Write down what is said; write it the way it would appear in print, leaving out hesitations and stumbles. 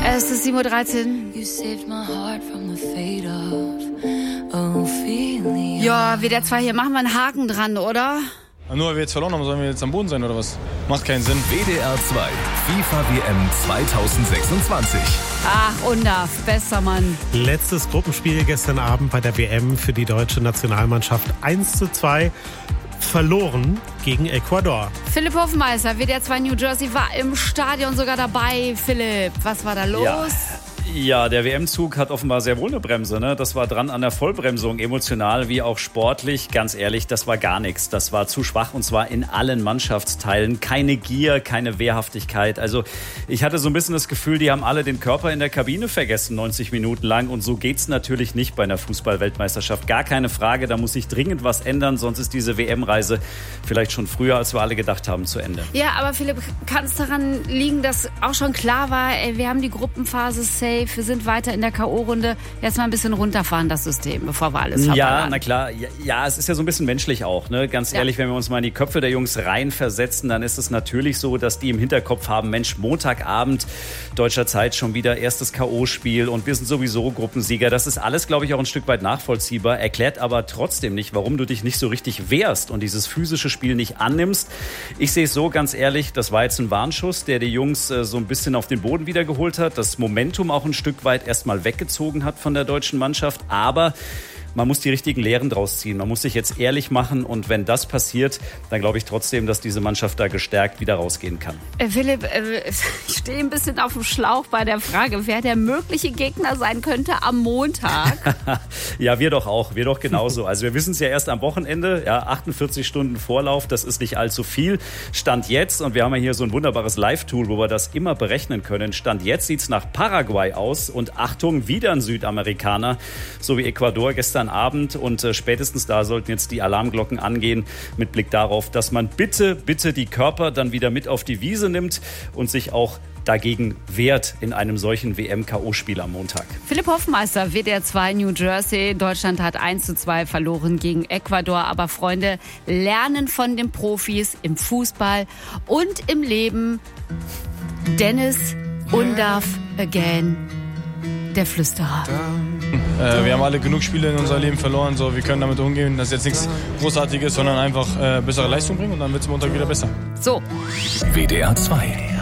Es ist 7:13 Uhr. Ja, WDR 2, hier machen wir einen Haken dran, oder? Nur weil wir jetzt verloren haben, sollen wir jetzt am Boden sein, oder was? Macht keinen Sinn. WDR 2, FIFA WM 2026. Ach, Undarf, bester Mann. Letztes Gruppenspiel gestern Abend bei der WM für die deutsche Nationalmannschaft 1:2 verloren gegen Ecuador. Philipp Hofmeister, WDR 2 New Jersey, war im Stadion sogar dabei. Philipp, was war da los? Ja, der WM-Zug hat offenbar sehr wohl eine Bremse, ne? Das war dran an der Vollbremsung, emotional wie auch sportlich. Ganz ehrlich, das war gar nichts. Das war zu schwach und zwar in allen Mannschaftsteilen. Keine Gier, keine Wehrhaftigkeit. Also ich hatte so ein bisschen das Gefühl, die haben alle den Körper in der Kabine vergessen, 90 Minuten lang. Und so geht's natürlich nicht bei einer Fußball-Weltmeisterschaft. Gar keine Frage, da muss sich dringend was ändern. Sonst ist diese WM-Reise vielleicht schon früher, als wir alle gedacht haben, zu Ende. Ja, aber Philipp, kann es daran liegen, dass auch schon klar war, wir haben die Gruppenphase safe. Wir sind weiter in der K.O.-Runde. Jetzt mal ein bisschen runterfahren, das System, bevor wir alles verballern. Ja, na klar. Ja, es ist ja so ein bisschen menschlich auch, ne? Ganz ehrlich, wenn wir uns mal in die Köpfe der Jungs reinversetzen, dann ist es natürlich so, dass die im Hinterkopf haben, Mensch, Montagabend deutscher Zeit schon wieder erstes K.O.-Spiel und wir sind sowieso Gruppensieger. Das ist alles, glaube ich, auch ein Stück weit nachvollziehbar, erklärt aber trotzdem nicht, warum du dich nicht so richtig wehrst und dieses physische Spiel nicht annimmst. Ich sehe es so, ganz ehrlich, das war jetzt ein Warnschuss, der die Jungs so ein bisschen auf den Boden wiedergeholt hat, das Momentum auch ein Stück weit erstmal weggezogen hat von der deutschen Mannschaft. Aber man muss die richtigen Lehren draus ziehen. Man muss sich jetzt ehrlich machen. Und wenn das passiert, dann glaube ich trotzdem, dass diese Mannschaft da gestärkt wieder rausgehen kann. Philipp, ich stehe ein bisschen auf dem Schlauch bei der Frage, wer der mögliche Gegner sein könnte am Montag. Ja, wir doch auch. Wir doch genauso. Also wir wissen es ja erst am Wochenende. Ja, 48 Stunden Vorlauf, das ist nicht allzu viel. Stand jetzt, und wir haben ja hier so ein wunderbares Live-Tool, wo wir das immer berechnen können. Stand jetzt sieht es nach Paraguay aus. Und Achtung, wieder ein Südamerikaner, so wie Ecuador gestern Abend. Und spätestens da sollten jetzt die Alarmglocken angehen mit Blick darauf, dass man bitte die Körper dann wieder mit auf die Wiese nimmt und sich auch dagegen wehrt in einem solchen WM-K.O.-Spiel am Montag. Philipp Hofmeister, WDR 2 New Jersey. Deutschland hat 1:2 verloren gegen Ecuador. Aber Freunde, lernen von den Profis im Fußball und im Leben. Dennis Undarf again, der Flüsterer. Wir haben alle genug Spiele in unserem Leben verloren. So, wir können damit umgehen. Das ist jetzt nichts Großartiges, sondern einfach bessere Leistung bringen und dann wird es Montag wieder besser. So. WDR 2.